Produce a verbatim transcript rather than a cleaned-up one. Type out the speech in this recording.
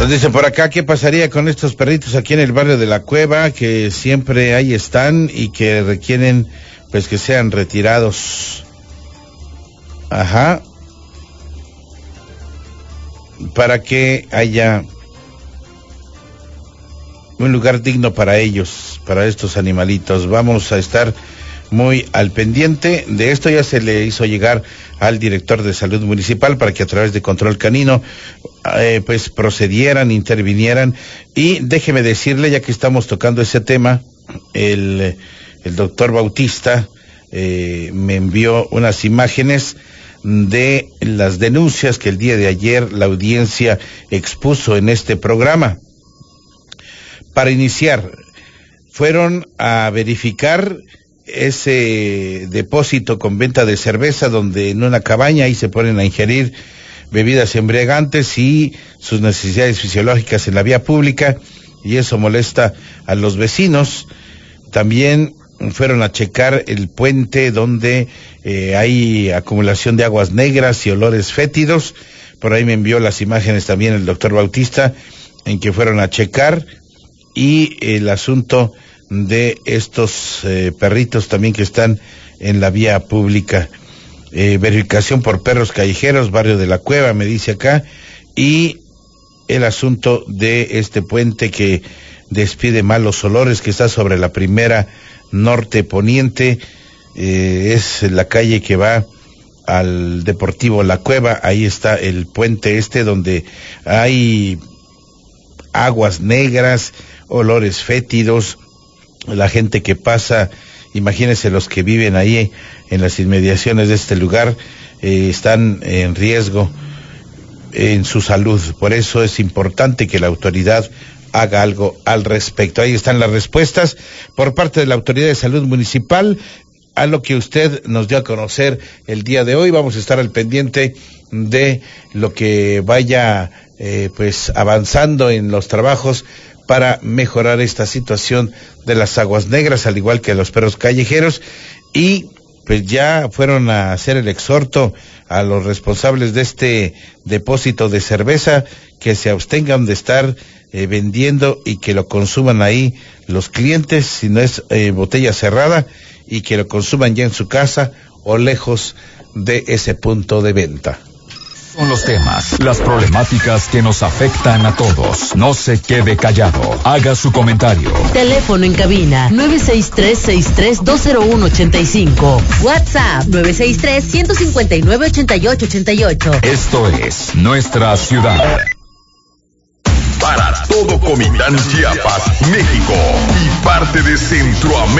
Nos dice por acá, ¿qué pasaría con estos perritos aquí en el barrio de La Cueva, que siempre ahí están y que requieren, pues, que sean retirados? Ajá. Para que haya un lugar digno para ellos, para estos animalitos. Vamos a estar muy al pendiente de esto. Ya se le hizo llegar al director de salud municipal para que a través de control canino eh, pues procedieran, intervinieran. Y déjeme decirle, ya que estamos tocando ese tema, el, el doctor Bautista eh, me envió unas imágenes de las denuncias que el día de ayer la audiencia expuso en este programa. Para iniciar, fueron a verificar ese depósito con venta de cerveza, donde en una cabaña ahí se ponen a ingerir bebidas embriagantes y sus necesidades fisiológicas en la vía pública, y eso molesta a los vecinos. También fueron a checar el puente donde eh, hay acumulación de aguas negras y olores fétidos. Por ahí me envió las imágenes también el doctor Bautista, en que fueron a checar. Y el asunto de estos eh, perritos también que están en la vía pública. Eh, verificación por perros callejeros, barrio de La Cueva, me dice acá. Y el asunto de este puente que despide malos olores, que está sobre la primera norte poniente. Eh, es la calle que va al Deportivo La Cueva. Ahí está el puente este donde hay aguas negras, olores fétidos. La gente que pasa, imagínense los que viven ahí en las inmediaciones de este lugar, eh, están en riesgo en su salud. Por eso es importante que la autoridad haga algo al respecto. Ahí están las respuestas por parte de la Autoridad de Salud Municipal a lo que usted nos dio a conocer el día de hoy. Vamos a estar al pendiente de lo que vaya eh, pues avanzando en los trabajos para mejorar esta situación de las aguas negras, al igual que los perros callejeros. Y pues ya fueron a hacer el exhorto a los responsables de este depósito de cerveza que se abstengan de estar eh, vendiendo y que lo consuman ahí los clientes, si no es eh, botella cerrada, y que lo consuman ya en su casa o lejos de ese punto de venta. Son los temas, las problemáticas que nos afectan a todos. No se quede callado. Haga su comentario. Teléfono en cabina nueve seis tres, seis tres dos cero uno ocho cinco. WhatsApp nueve seis tres, uno cinco nueve, ocho ocho ocho ocho. Esto es Nuestra Ciudad. Para todo Comitán, Chiapas, México y parte de Centroamérica.